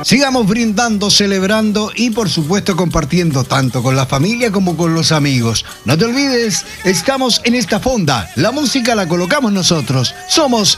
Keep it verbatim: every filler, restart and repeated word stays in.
Sigamos brindando, celebrando y por supuesto compartiendo tanto con la familia como con los amigos. No te olvides, estamos en esta fonda. La música la colocamos nosotros. Somos